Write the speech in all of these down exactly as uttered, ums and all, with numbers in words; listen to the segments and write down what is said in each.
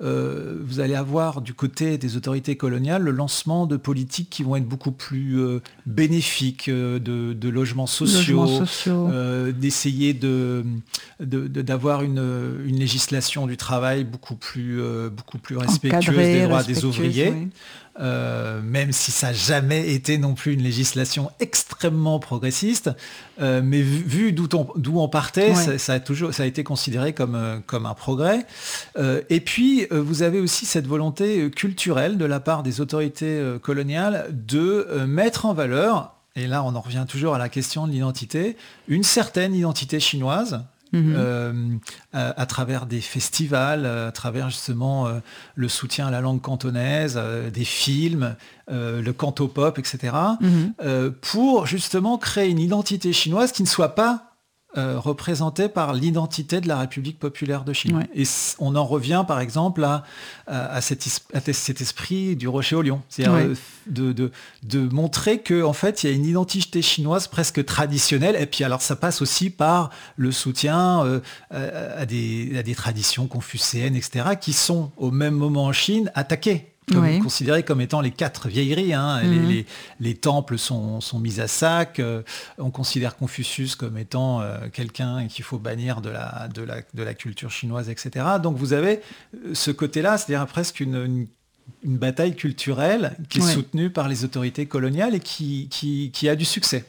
euh, vous allez avoir du côté des autorités coloniales le lancement de politiques qui vont être beaucoup plus euh, bénéfiques, euh, de, de logements sociaux, Logements sociaux. Euh, d'essayer de, de, de- d'avoir une, une législation du travail beaucoup plus, euh, beaucoup plus respectueuse Encadrée, des droits des respectueuse, ouvriers. oui. Euh, même si ça n'a jamais été non plus une législation extrêmement progressiste, euh, mais vu, vu d'où on, d'où on partait, Ouais. ça, ça a toujours, ça a été considéré comme, euh, comme un progrès. Euh, et puis, euh, vous avez aussi cette volonté euh, culturelle de la part des autorités euh, coloniales de euh, mettre en valeur, et là on en revient toujours à la question de l'identité, une certaine identité chinoise, Mhm. euh, à, à travers des festivals, à travers justement euh, le soutien à la langue cantonaise, euh, des films, euh, le cantopop, et cetera, Mhm. euh, pour justement créer une identité chinoise qui ne soit pas euh, représentée par l'identité de la République populaire de Chine. Ouais. Et c- on en revient par exemple à, à, à cet, is- à cet esprit du rocher au lion, c'est-à-dire Ouais. euh, de, de, de montrer qu'en fait il y a une identité chinoise presque traditionnelle, et puis alors ça passe aussi par le soutien euh, à, à des, à des traditions confucéennes, et cetera, qui sont au même moment en Chine attaquées, comme, Oui. considérées comme étant les quatre vieilleries. Hein. Mhm. Les, les- les temples sont, sont mis à sac. euh, on considère Confucius comme étant euh, quelqu'un qu'il faut bannir de la, de, la, de la culture chinoise, et cetera. Donc vous avez euh, ce côté-là, c'est-à-dire presque une, une, une bataille culturelle qui est Ouais. soutenue par les autorités coloniales et qui, qui, qui a du succès.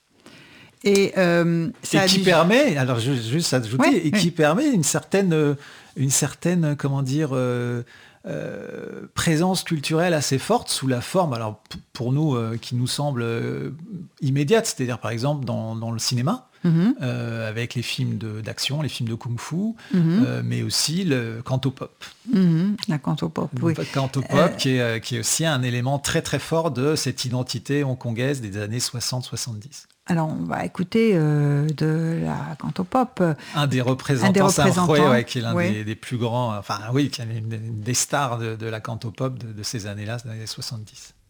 Et, euh, ça Et a qui du- permet, alors je- juste ajouter, Ouais, et qui ouais. permet une certaine, euh, une certaine, comment dire, euh, euh, présence culturelle assez forte sous la forme, alors p- pour nous, euh, qui nous semble euh, immédiate, c'est-à-dire par exemple dans, dans le cinéma, Mhm. euh, avec les films de- d'action, les films de kung-fu, Mhm. euh, mais aussi le cantopop. Mhm. La cantopop, oui. Le cantopop Euh, qui, est, euh, qui est aussi un élément très très fort de cette identité hongkongaise des années soixante soixante-dix. Alors, on va écouter euh, de la cantopop. Un des représentants, Un des c'est un représentants, Rouet, ouais, qui est l'un ouais. des, des plus grands, enfin oui, qui est une, une des stars de, de la cantopop de, de ces années-là, des années soixante-dix.